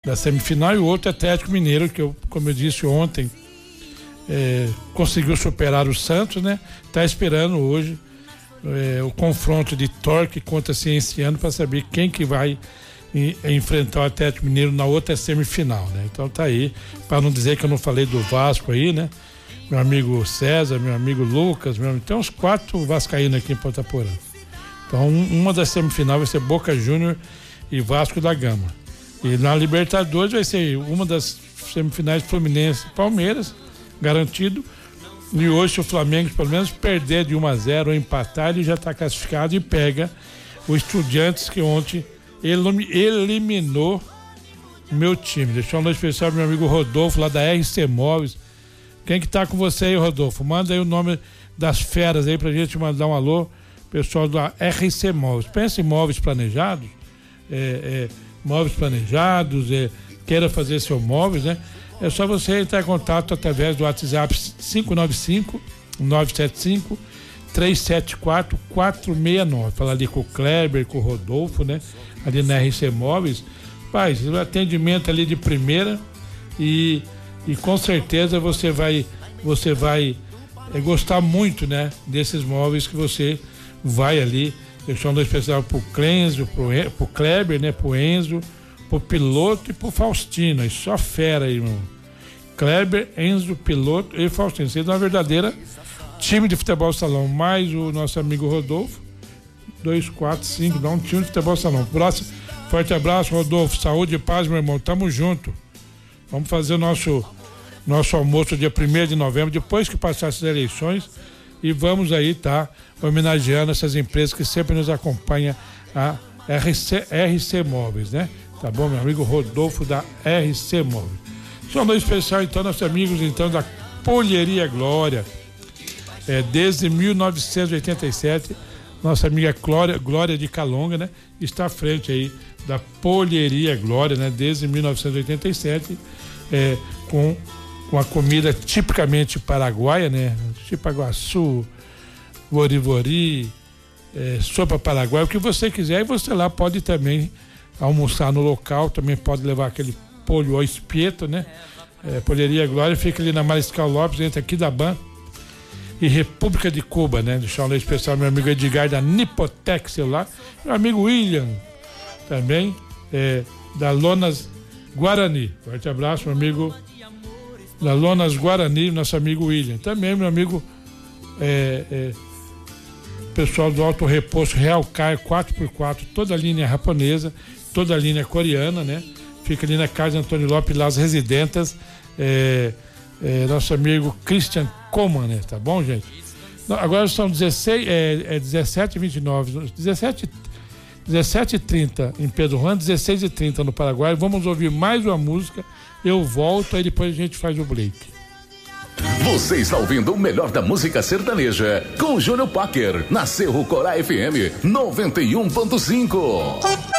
da semifinal, e o outro Atlético Mineiro, que como eu disse ontem, conseguiu superar o Santos, né? Tá esperando hoje o confronto de Torque contra Cienciano para saber quem que vai enfrentar o Atlético Mineiro na outra semifinal, né? Então tá aí, para não dizer que eu não falei do Vasco aí, né? Meu amigo César, meu amigo Lucas, tem uns 4 vascaínos aqui em Ponta Porã. Então uma das semifinais vai ser Boca Júnior e Vasco da Gama. E na Libertadores vai ser uma das semifinais Fluminense e Palmeiras, garantido. E hoje, se o Flamengo pelo menos perder de 1-0 ou empatar, ele já está classificado e pega o Estudiantes, que ontem eliminou o meu time. Deixa eu um especial pro meu amigo Rodolfo, lá da RC Móveis. Quem que tá com você aí, Rodolfo? Manda aí o nome das feras aí pra gente mandar um alô, pessoal da RC Móveis. Pensa em móveis planejados, queira fazer seu móveis, né? É só você entrar em contato através do WhatsApp 595-975-374-469. Falar ali com o Kleber, com o Rodolfo, né? Ali na RC Móveis. Paz, o atendimento ali de primeira e com certeza você vai gostar muito, né? Desses móveis que você vai ali. Deixando um especial pro Clenzo, pro Kleber, né? Pro Enzo, pro Piloto e pro Faustino. E só fera aí, irmão. Kleber, Enzo, Piloto e Faustino. Vocês são uma verdadeira time de futebol salão. Mais o nosso amigo Rodolfo. 2, 4, 5. Dá um time de futebol salão. Próximo. Forte abraço, Rodolfo. Saúde e paz, meu irmão. Tamo junto. Vamos fazer o nosso almoço dia 1º de novembro, depois que passar essas eleições. E vamos aí homenageando essas empresas que sempre nos acompanham, a RC Móveis, né? Tá bom, meu amigo Rodolfo da RC Móveis. Só um especial, então, nossos amigos, então, da Polheria Glória. Desde 1987, nossa amiga Glória de Calonga, né? Está à frente aí da Polheria Glória, né? Desde 1987, com a comida tipicamente paraguaia, né? Chipaguaçu, vorivori, sopa paraguaia, o que você quiser, e você lá pode também almoçar no local, também pode levar aquele polho ao espeto, né? Polheria Glória fica ali na Mariscal Lopes, entre aqui da Ban e República de Cuba, né? Deixar um especial meu amigo Edgar da Nipotec Celular, meu amigo William também, da Lonas Guarani. Forte abraço, meu amigo da Lonas Guarani, nosso amigo William. Também meu amigo pessoal do Auto Reposto Real Car 4x4, toda a linha japonesa, toda a linha coreana, né? Fica ali na casa Antônio Lopes, Las Residentas, nosso amigo Christian Coman, né? Tá bom, gente? Agora são 17h29, 17h30 em Pedro Juan, 16h30 no Paraguai. Vamos ouvir mais uma música. Eu volto, aí depois a gente faz o break. Você está ouvindo o melhor da música sertaneja com o Júnior Packer, na Cerro Corá FM 91.5.